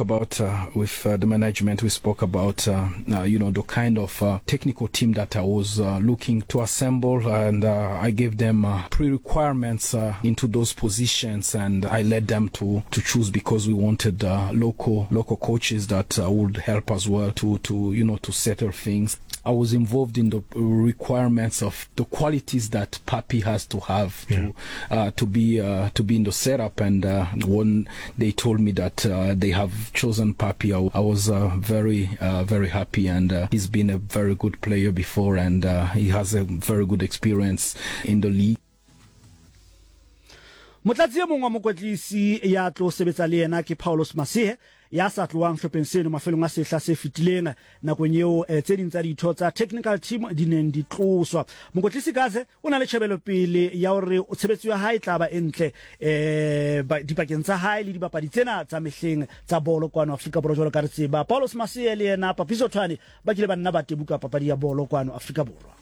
about with the management. We spoke about the kind of technical team that I was looking to assemble, and I gave them pre-requirements into those positions, and I led them to choose because we wanted local coaches that would help as well to settle things. I was involved in the requirements of the qualities that Papi has to have to be in the setup. And when they told me that they have chosen Papi, I was very happy. And he's been a very good player before, and he has a very good experience in the league. Motlatsi mongwe wa mokwetlisi ya tlo sebetsa le yena ke Paulos Masihe ya sa tloang hlopheng seno mafelong a sehla se fitileng nakong eo tse ding tsa ditho tsa technical team di neng di tloswa. Mokwetlisi Gaze o na le tshebelo pele ya hore o tshebetso ya hae tla ba entle dipakeng tsa hae le dibapadi tsena tsa mehleng tsa bolo kwano Afrika Borwa jwalo ka re tseba. Paulos Masihe le yena Papiso Thwane ba kile ba nna ba tebuka papadi ya bolo kwano Afrika Borwa.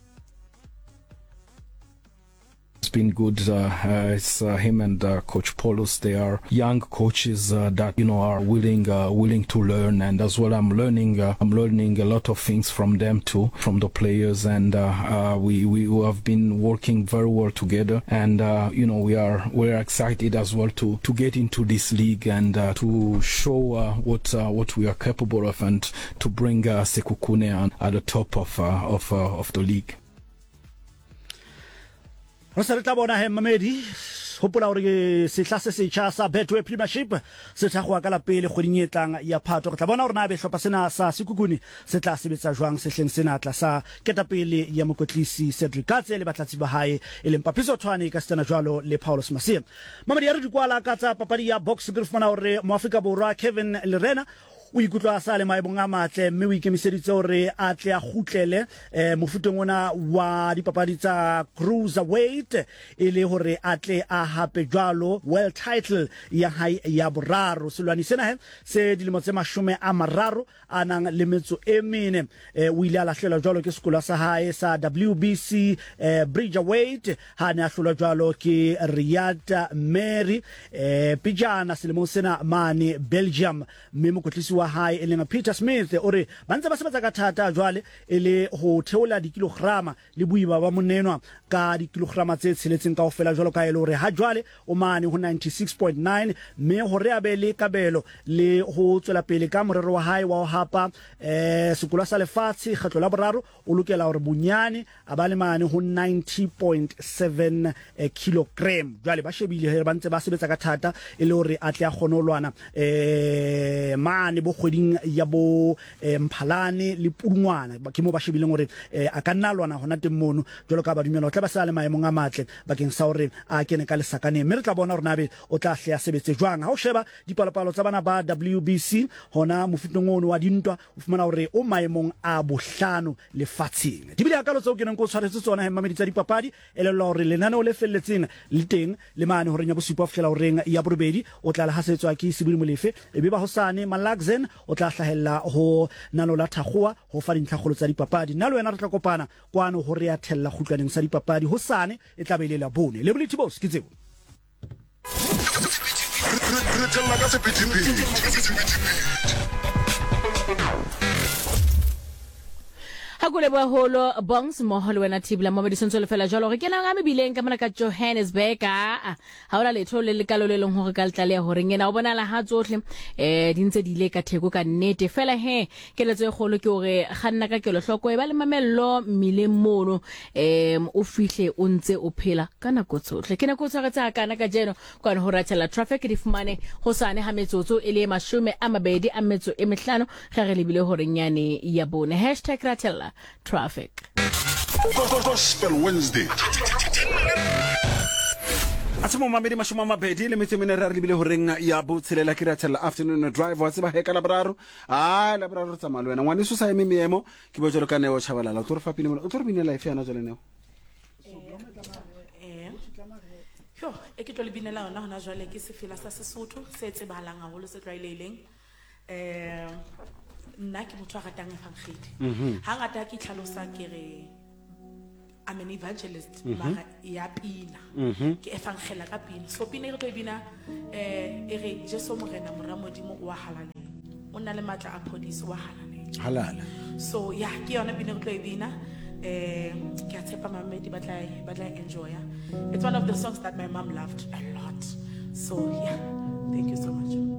It's been good. It's him and Coach Paulus. They are young coaches that are willing to learn, and as well I'm learning a lot of things from them too, from the players, and we have been working very well together, and we're excited as well to get into this league and to show what we are capable of, and to bring Sekhukhune at the top of the league. Rosalita bona he mamedi hopola hore sehla se setjha sa Betway Premiership se thagwa ka la pele kgweding e tlang ya Phato. Re tla bona hore na be hlopha sena sa Sekhukhune se tla sebetsa jwang sehleng sena tla sa ketapele ya mokwetlisi Cedric Katse le batlatsi ba hae e leng Papiso Thwane ka stena jwalo le Paulos Masihe. Mamedi ya re dikwala ka tsa papadi ya box gre fumana hore mo Afrika Borwa Kevin Lerena o ikutlwa sa le maebong a matle mme o ikemiseditse hore a tle a khutlele mofutong ona wa dipapadi tsa cruiserweight e le hore a tle a hape jwalo world title ya hae ya boraro. Selwani sena se dilemo tse 30 a nang le metso e mene o ile a lahlela jwalo ke sekolo sa hae sa WBC Bridgerweight ha ne a hlola jwalo ke Riyad Mary pijana selemo sena mane Belgium. Mme mokwetlisi wa hae e leng Peter Smith ore ba ntse ba sebetsa ka thata jwale e le ho theola dikilograma le boima ba monenwa ka dikilograma tse tsheletseng kaofela jwalo ka ele hore ha jwale o mane ho 96.9 mme hore a be le kabelo le ho tswela pele ka morero wa hae wa ho hapa sekolo sa lefatshe kgetlo la boraro o lokela hore bunyane a ba le mane ho 90.7 kilogram. Jwale ba shebile ba ntse ba sebetsa ka thata e le hore a tle a kgonolwana mane bo kgweding ya bo Mphalane le Pudungwana ba ke mo ba shebileng hore a ka nna lwana hona teng mono jwalo ka ba dumela o tla ba sa le maemong a matle bakeng sa hore a kene ka lesakane mme re tla bona hore nabe o tla hle a sebetse jwang. Ha o sheba dipalopalo tsa bana ba WBC hona mofutong ono wa dintwa o fumana hore o maemong a bohlano lefatsheng. Dibile akalo tseo ke neng go tshwaretse tsona mamedi tsa dipapadi e le hore lenaneo le felletseng le teng le mane hore nya bosupa fela hore ya borobedi o tla le hasetswa ke Sibili Molefe e be ba hosane Malakzen o tla hlahella ho nalo la Thakgoa ho fa dintlhagolo tsa dipapadi. Nna le wena re tla kopana kwano ho re ya thella khutlaneng sa dipapadi hosane e tla belela bone le boliti boss ke tseo Hakule bwa holo bongs moholo wena tibla mamedi sonso le fela jalo re kena ngame bileng ka mona ka Johannesburg ha ola letho le lekalo le leng hore ka letlale hore ngena o bona la ha tsohle dintse di ile ka theko ka nnete fela ke letso e golo ke hore ganna ka kelo hloko e ba le mamello mmile mono o fihle o ntse o phela kana go tsohle ke ne go tshwaretsa kana ka jeno kwa ho ratela traffic di fumane ho sane ha metsotso ele 25 ga re lebile hore nyane ya bone #ratela traffic. Gospel Wednesday. Atmo mamedi mashomamabedi le metsemene re lebile horeng ya botselela ke ratela afternoon drive wa tseba heka labraro la braro tsa malwena ngwane so sa eme meemo ke bo jolo ka neo chabalala o tlo re fapile mo o tlo re bine life yana jole neo e ke tlo le binela ona hona jwale ke sefela sa Sesotho se tsebahalang haholo se tlwaelehileng nna ke motho a ratang fangkhedi hangata ke tlhalosa ke re I'm an evangelist mara ya pina ke efangela ka pina so pina re tlo bina e re Jesu morena moramodimo wa halale o na le matla a phodisi wa halale halala so yeah ke yona pina re tlo bina ke a tshepa mamedi ba tla enjoy. It's one of the songs that my mom loved a lot, so yeah, thank you so much.